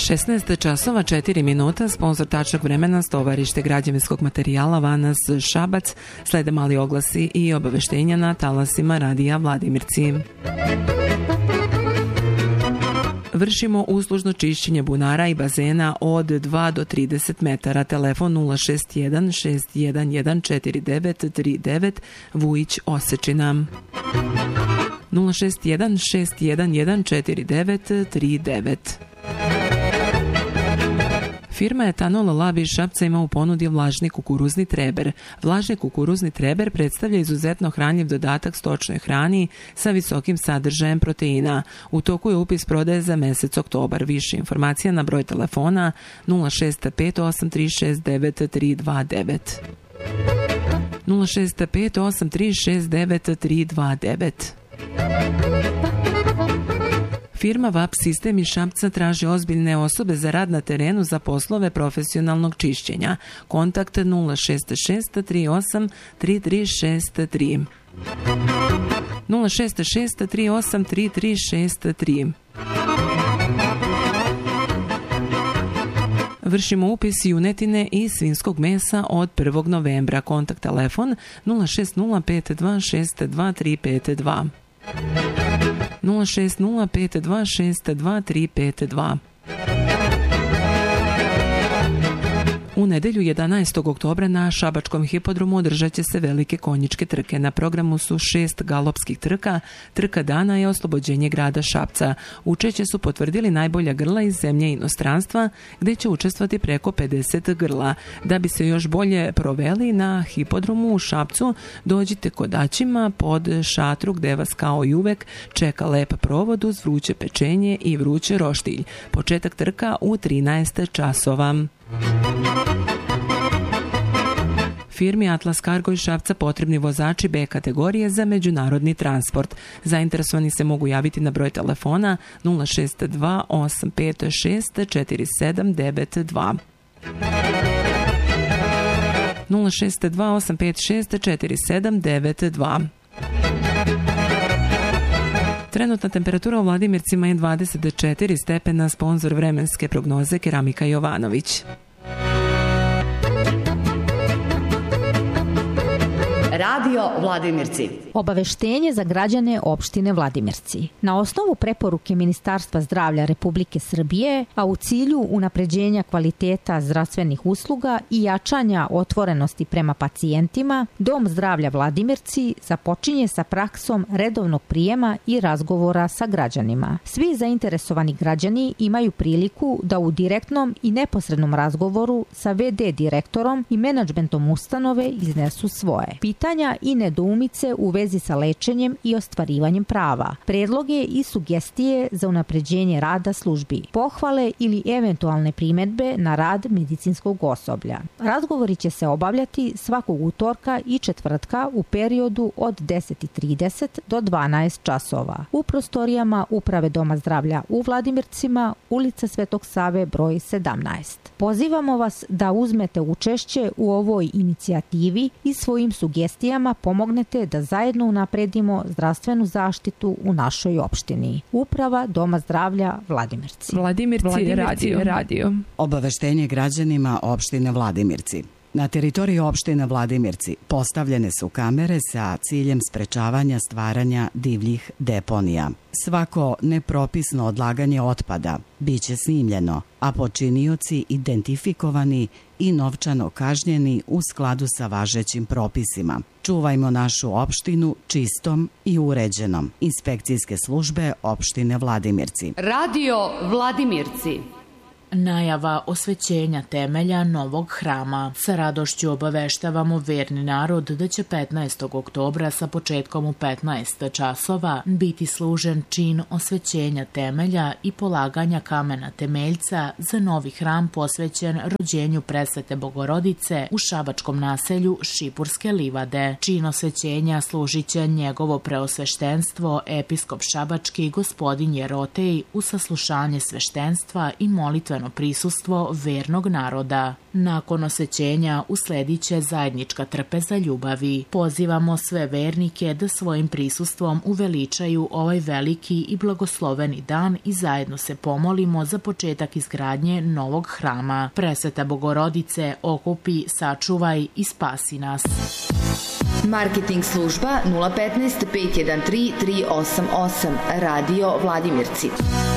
16 časova 4 minuta, sponsor tačnog vremena, Stovarište građevinskog materijala Vanas Šabac, slede mali oglasi i obaveštenja na talasima radija Vladimirci. Vršimo uslužno čišćenje bunara i bazena od 2 do 30 metara. Telefon 061 611 4939 Vujić Osečina. 061 611 4939. Firma Etanol Lab iz Šapca ima u ponudi vlažni kukuruzni treber. Vlažni kukuruzni treber predstavlja izuzetno hranljiv dodatak stočnoj hrani sa visokim sadržajem proteina. U toku je upis prodaje za mesec oktobar. Više informacija na broj telefona 065 836 9329. 065 836 9329. Firma VAP Sistem iz Šapca traži ozbiljne osobe za rad na terenu za poslove profesionalnog čišćenja. Kontakt 066 38 3363. 066 38 3363. Vršimo upis junetine i svinjskog mesa od 1. novembra. Kontakt telefon 06052622352. 06052622352. U nedelju 11. oktobra na Šabačkom hipodromu održat će se velike konjičke trke. Na programu su 6 galopskih trka. Trka dana je oslobođenje grada Šapca. Učešće su potvrdili najbolja grla iz zemlje i inostranstva, gde će učestvovati preko 50 grla. Da bi se još bolje proveli na hipodromu u Šapcu, dođite kodačima pod šatru gde vas kao i uvek čeka lep provod uz vruće pečenje i vruće roštilj. Početak trka u 13 časova. Firmi Atlas Cargo iz Šapca potrebni vozači B kategorije za međunarodni transport. Zainteresovani se mogu javiti na broj telefona 062 856 4792. 062 856 4792. Trenutna temperatura u Vladimircima je 24 stepena, sponsor vremenske prognoze Keramika Jovanović. Radio Vladimirci. Obaveštenje za građane opštine Vladimirci. Na osnovu preporuke Ministarstva zdravlja Republike Srbije, a u cilju unapređenja kvaliteta zdravstvenih usluga i jačanja otvorenosti prema pacijentima, Dom zdravlja Vladimirci započinje sa praksom redovnog prijema i razgovora sa građanima. Svi zainteresovani građani imaju priliku da u direktnom i neposrednom razgovoru sa VD direktorom i menadžmentom ustanove iznesu svoje pitanja i nedoumice u vezi sa lečenjem i ostvarivanjem prava, predloge i sugestije za unapređenje rada službi, pohvale ili eventualne primedbe na rad medicinskog osoblja. Razgovori će se obavljati svakog utorka i četvrtka u periodu od 10:30 do 12 časova u prostorijama Uprave Doma zdravlja u Vladimircima, ulica Svetog Save broj 17. Pozivamo vas da uzmete učešće u ovoj inicijativi i svojim sugestijama pomognete da zajedno unapredimo zdravstvenu zaštitu u našoj opštini. Uprava Doma zdravlja Vladimirci. Vladimirci radio. Obaveštenje građanima opštine Vladimirci. Na teritoriji opštine Vladimirci postavljene su kamere sa ciljem sprečavanja stvaranja divljih deponija. Svako nepropisno odlaganje otpada biće snimljeno, a počinioci identifikovani i novčano kažnjeni u skladu sa važećim propisima. Čuvajmo našu opštinu čistom i uređenom. Inspekcijske službe opštine Vladimirci. Radio Vladimirci. Najava osvećenja temelja novog hrama. Sa radošću obaveštavamo verni narod da će 15. oktobra sa početkom u 15 časova biti služen čin osvećenja temelja i polaganja kamena temeljca za novi hram posvećen rođenju Presvete Bogorodice u šabačkom naselju Šipurske livade. Čin osvećenja služit će njegovo preosveštenstvo episkop šabački gospodin Jerotej u saslušanje sveštenstva i molitveno organizovano prisustvo vernog naroda. Nakon osvećenja usledit će zajednička trpeza ljubavi. Pozivamo sve vernike da svojim prisustvom uveličaju ovaj veliki i blagosloveni dan i zajedno se pomolimo za početak izgradnje novog hrama. Presveta Bogorodice, okupi, sačuvaj i spasi nas. Marketing služba 015 513 388. Radio Vladimirci.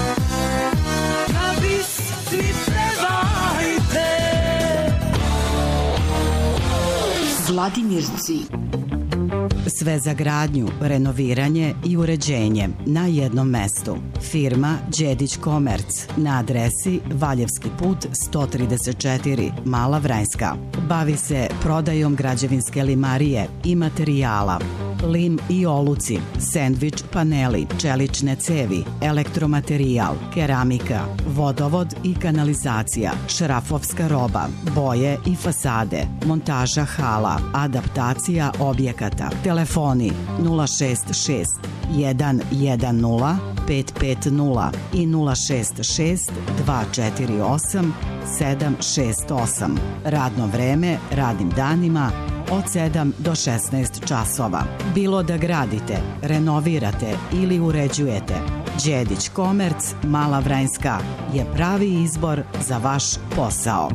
Vladimirci. Sve za gradnju, renoviranje i uređenje na jednom mestu. Firma Đedić Komerc na adresi Valjevski put 134, Mala Vranjska. Bavi se prodajom građevinske limarije i materijala, lim i oluci, sendvič paneli, čelične cevi, elektromaterijal, keramika, vodovod i kanalizacija, šrafovska roba, boje i fasade, montaža hala, adaptacija objekata. Telefoni 066 110 550 i 066 248 768. Radno vreme radnim danima od 7 do 16 časova. Bilo da gradite, renovirate ili uređujete, Đedić Komerc, Mala Vranjska je pravi izbor za vaš posao.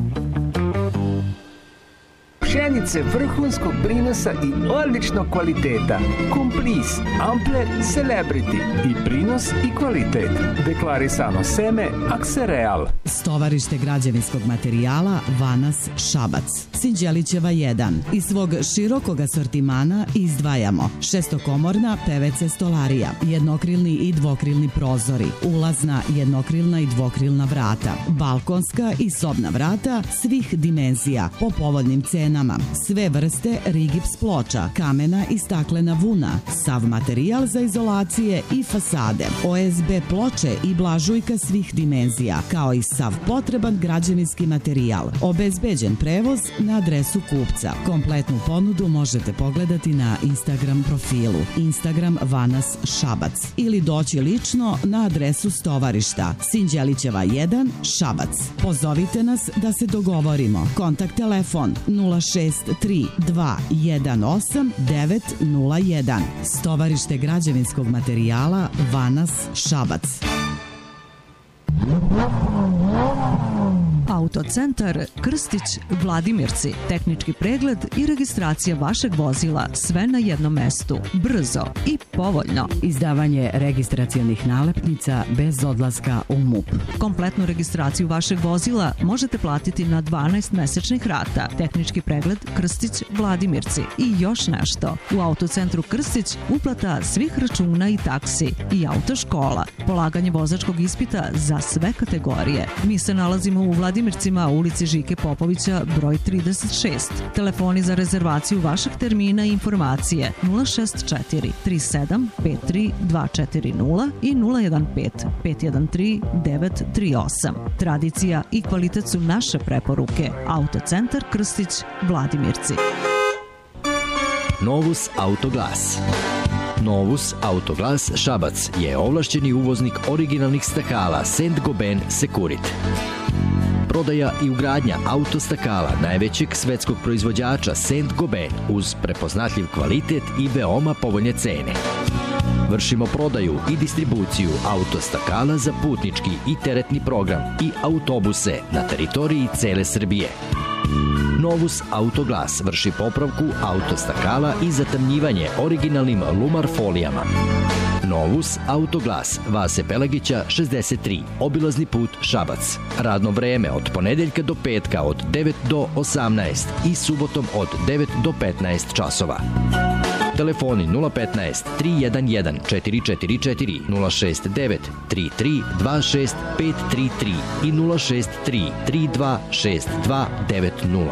Pšenice vrhunskog prinosa i odličnog kvaliteta. Komplis, Ampler, Celebrity. I prinos i kvalitet. Deklarisano seme Aksereal. Stovarište građevinskog materijala Vanas Šabac. Sinđelićeva 1. Iz svog širokog asortimana izdvajamo šestokomorna PVC stolarija, jednokrilni i dvokrilni prozori, ulazna, jednokrilna i dvokrilna vrata, balkonska i sobna vrata svih dimenzija po povoljnim cenama. Sve vrste rigips ploča, kamena i staklena vuna, sav materijal za izolacije i fasade, OSB ploče i blažujka svih dimenzija, kao i sav potreban građevinski materijal. Obezbeđen prevoz na adresu kupca. Kompletnu ponudu možete pogledati na Instagram profilu Instagram Vanas Šabac ili doći lično na adresu stovarišta Sinđelićeva 1, Šabac. Pozovite nas da se dogovorimo. Kontakt telefon 063 218 901. Stovarište građevinskog materijala Vanas Šabac. Autocentar Krstić Vladimirci. Tehnički pregled i registracija vašeg vozila, sve na jednom mestu. Brzo i povoljno. Izdavanje registracionih nalepnica bez odlaska u MUP. Kompletnu registraciju vašeg vozila možete platiti na 12 mesečnih rata. Tehnički pregled Krstić Vladimirci. I još nešto. U Autocentru Krstić uplata svih računa i taksi i autoškola. Polaganje vozačkog ispita za sve kategorije. Mi se nalazimo u Vladimircima, u ulici Žike Popovića, broj 36. Telefoni za rezervaciju vašeg termina i informacije 064 37 53 240 i 015 513 938. Tradicija i kvalitet su naše preporuke. Autocentar Krstić Vladimirci. Novus Autoglas. Novus Autoglas Šabac je ovlašćeni uvoznik originalnih stakala Saint-Gobain Securit. Prodaja i ugradnja autostakala najvećeg svetskog proizvođača Saint-Gobain uz prepoznatljiv kvalitet i veoma povoljne cene. Vršimo prodaju i distribuciju autostakala za putnički i teretni program i autobuse na teritoriji cele Srbije. Novus Autoglas vrši popravku autostakala i zatamnjivanje originalnim Lumar folijama. Novus Autoglas, Vase Pelagića 63, obilazni put Šabac. Radno vreme od ponedeljka do petka od 9 do 18 i subotom od 9 do 15 časova. Telefoni 015 311 444, 069 33 26 533 i 063 32 6290.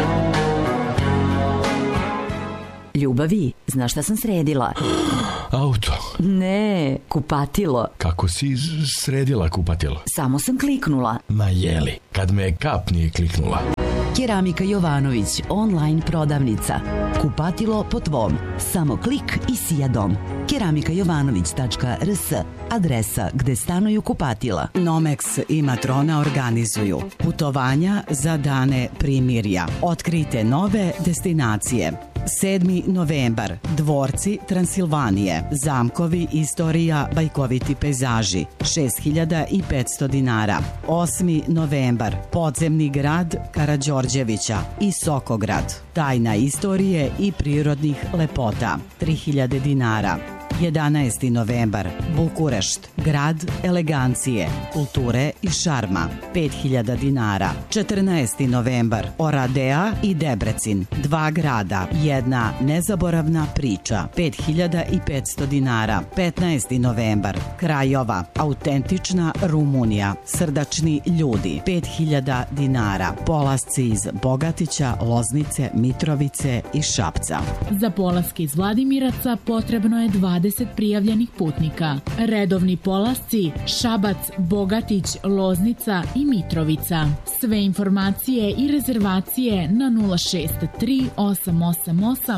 Ljubavi, znaš šta sam sredila? Auto. Ne, kupatilo. Kako si sredila kupatilo? Samo sam kliknula. Ma jeli, kad me kap nije kliknula. Keramika Jovanović, online prodavnica. Kupatilo po tvom. Samo klik i sija dom. keramikajovanović.rs, adresa gde stanuju kupatila. Nomex i Matrona organizuju putovanja za dane primirja. Otkrite nove destinacije. 7. novembar, Dvorci Transilvanije, zamkovi, istorija, bajkoviti pejzaži, 6.500 dinara. 8. novembar, podzemni grad Karađorđevića i Sokograd, tajna istorije i prirodnih lepota, 3.000 dinara. 11. novembar, Bukurešt, grad elegancije, kulture i šarma, 5.000 dinara. 14. novembar, Oradea i Debrecin, dva grada, jedna nezaboravna priča, 5.500 dinara. 15. novembar, Krajova, autentična Rumunija, srdačni ljudi, 5.000 dinara. Polasci iz Bogatića, Loznice, Mitrovice i Šapca. Za polaske iz Vladimiraca potrebno je 20 prijavljenih putnika. Redovni polasci Šabac, Bogatić, Loznica i Mitrovica. Sve informacije i rezervacije na 063 888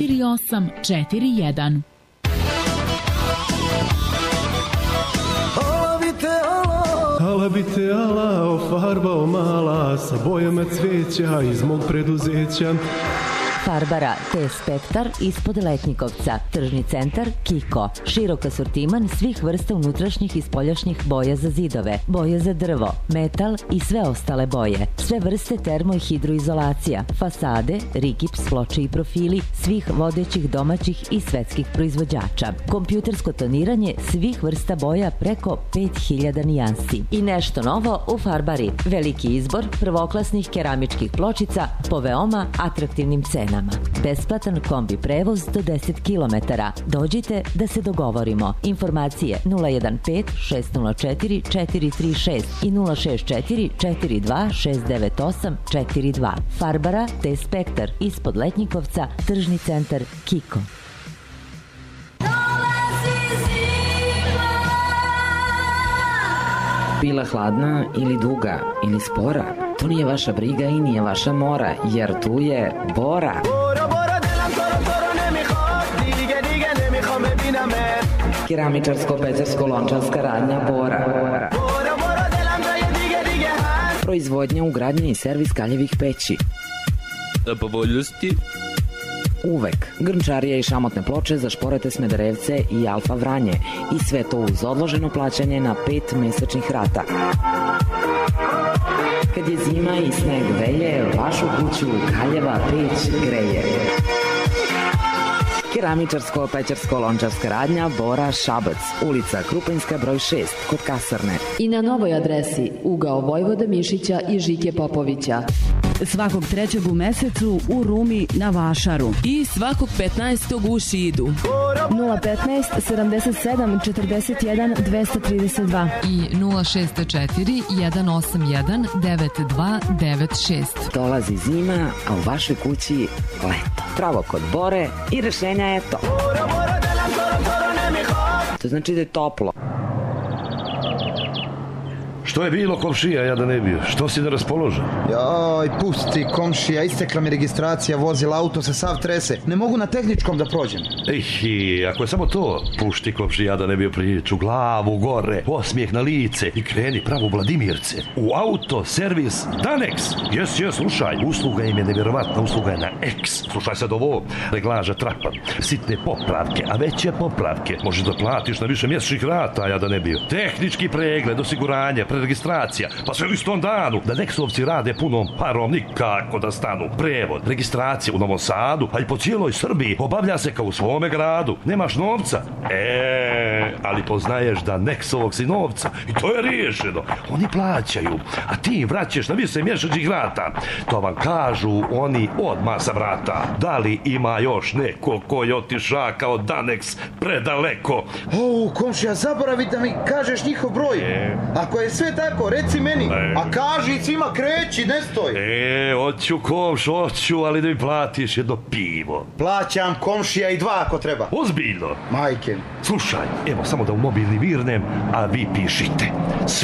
4841. Ala bi te ala ofarbao mala sa bojama cveća iz mog preduzeća. Farbara T-Spektar ispod Letnjikovca, tržni centar Kiko, širok asortiman svih vrsta unutrašnjih i spoljašnjih boja za zidove, boje za drvo, metal i sve ostale boje, sve vrste termo i hidroizolacija, fasade, rigips, ploče i profili svih vodećih domaćih i svetskih proizvođača, kompjutersko toniranje svih vrsta boja preko 5000 nijansi. I nešto novo u Farbari, veliki izbor prvoklasnih keramičkih pločica po veoma atraktivnim cenama. Besplatan kombi prevoz do 10 km. Dođite da se dogovorimo. Informacije 015 604 436 i 064 42 698 42. Farbara T-Spektar ispod Letnjikovca, tržni centar Kiko. Bila hladna ili duga ili spora, to nije vaša briga i nije vaša mora, jer tu je Bora. Keramičarsko-pećarsko-lončarska radnja Bora. Proizvodnja, ugradnja i servis kaljevih peći. Povoljnosti. Uvek. Grnčarija i šamotne ploče za Šporete, Smederevce i Alfa Vranje. I sve to uz odloženo plaćanje na 5 mesečnih rata. Kad je zima i sneg veje, vašu kuću kaljeva peć greje. Keramičarsko-pećarsko-lončarska radnja Bora, Šabac, ulica Krupanjska broj 6, kod kasarne. I na novoj adresi ugao Vojvoda Mišića i Žike Popovića. Svakog 3. u mesecu u Rumi na Vašaru. I svakog 15. u Šidu. 015 77 41 232 i 064 181 9296. Dolazi zima, a u vašoj kući leto. Pravo kod Bore i rešenja je to. To znači da je toplo. Što je bilo, komšija, ja da ne bio? Što si neraspoložen? Joj, pusti, komšija, istekla mi registracija vozila, auto se sav trese. Ne mogu na tehničkom da prođem. Ako je samo to, pušti, komšija, da ne bio priču, glavu gore, osmijeh na lice i kreni pravo u Vladimirce. U auto, servis, Danex. Jes, slušaj, usluga im je nevjerovatna, usluga je na X. Slušaj sad ovo, reglaža trapa, sitne popravke, a veće popravke. Možeš da platiš na više mjesečnih rata, ja da ne bio. Tehnički pregled, osiguranje, registracija, pa sve u istom danu. Da Nexovci rade punom parom, nikako da stanu. Prevod, registracija u Novom Sadu, a i po cijeloj Srbiji obavlja se kao u svome gradu. Nemaš novca? Ali poznaješ da Nexovog si novca i to je riješeno. Oni plaćaju, a ti vraćaš na više mjesečnih rata. To vam kažu oni odmah sa vrata. Da li ima još neko ko je otiša kao Danex predaleko? Komšija, zaboravi da mi kažeš njihov broj. Ako je sve tako, reci meni. A kaži svima, kreći, ne stoj. Hoću, hoću, ali da mi platiš jedno pivo. Plaćam, komšija, i 2 ako treba. Ozbiljno? Majke. Slušaj, evo samo da u mobilni virnem, a vi pišite. Svi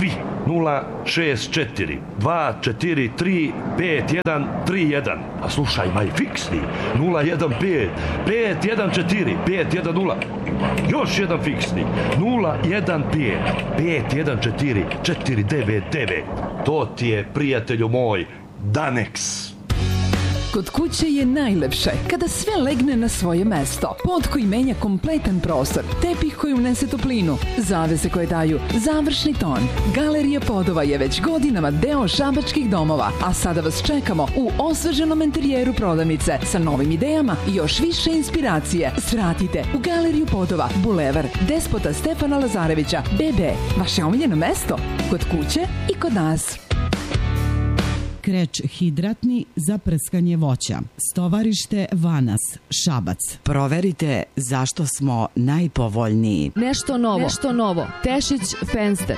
064 243 5131. A slušaj, maj fiksni 015 514 510. Još jedan fiksni 015 514 499. To ti je, prijatelju moj, Danex. Kod kuće je najlepše kada sve legne na svoje mesto. Pod koji menja kompletan prostor, tepih koji unese toplinu, zavese koje daju završni ton. Galerija Podova je već godinama deo šabačkih domova, a sada vas čekamo u osveženom interijeru prodavnice sa novim idejama i još više inspiracije. Svratite u Galeriju Podova, bulevar Despota Stefana Lazarevića, BB, vaše omiljeno mesto, kod kuće i kod nas. Kreč hidratni za prskanje voća. Stovarište Vanas, Šabac. Proverite zašto smo najpovoljniji. Nešto novo. Tešić Fenster.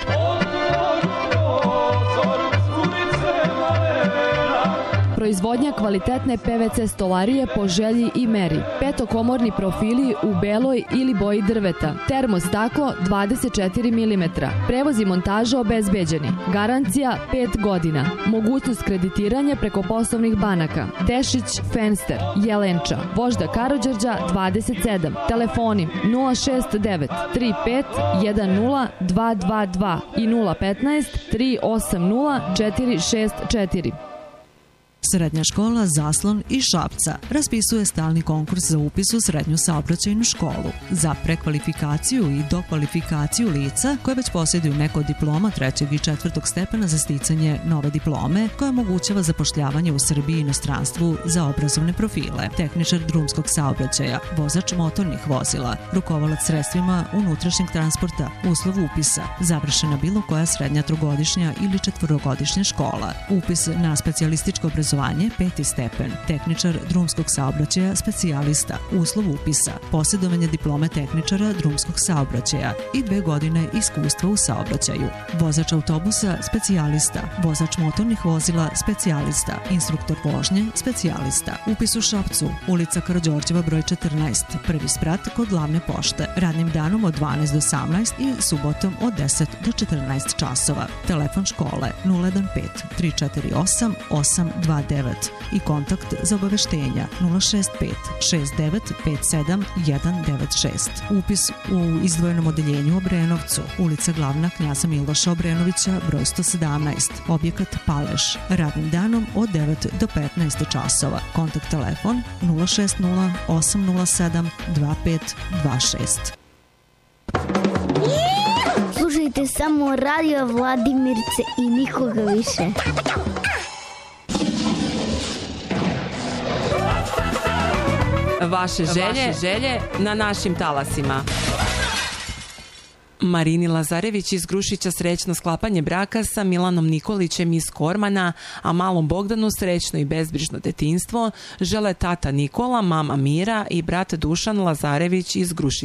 Proizvodnja kvalitetne PVC stolarije po želji i meri. Petokomorni profili u beloj ili boji drveta. Termostaklo 24 mm. Prevoz i montaža obezbeđeni. Garancija 5 godina. Mogućnost kreditiranja preko poslovnih banaka. Tešić Fenster, Jelenča, Vožda Karađorđa 27. Telefoni 069 35 10 222 i 015 380 464. Srednja škola Zaslon iz Šapca raspisuje stalni konkurs za upis u srednju saobraćajnu školu za prekvalifikaciju i dokvalifikaciju lica koje već posjeduju neko od diploma 3. i 4. stepena za sticanje nove diplome koja omogućava zapošljavanje u Srbiji i inostranstvu za obrazovne profile. Tehničar drumskog saobraćaja, vozač motornih vozila, rukovalac sredstvima unutrašnjeg transporta, uslov upisa, završena bilo koja srednja trogodišnja ili četvorogodišnja škola, upis na specijalističko obrazovanje 5. stepen, tehničar drumskog saobraćaja specijalista, uslov upisa, posjedovanje diplome tehničara drumskog saobraćaja i 2 godine iskustva u saobraćaju, vozač autobusa specijalista, vozač motornih vozila specijalista, instruktor vožnje specijalista, upis u Šapcu, ulica Karađorđeva broj 14, prvi sprat kod glavne pošte, radnim danom od 12 do 18 i subotom od 10 do 14 časova. Telefon škole 015 348 829 i kontakt za obaveštenja 065 6957 196. Upis u izdvojenom odeljenju Obrenovcu, ulica Glavna Knjaza Miloša Obrenovića broj 117, objekat Paleš, radnim danom od 9 do 15 časova. Kontakt telefon 060 807 2526. Slušajte samo Radio Vladimirce i nikoga više. Vaše želje na našim talasima. Marini Lazarević iz Grušića srećno sklapanje braka sa Milanom Nikolićem iz Kormana, a malom Bogdanu srećno i bezbrižno detinjstvo žele tata Nikola, mama Mira i brat Dušan Lazarević iz Grušića.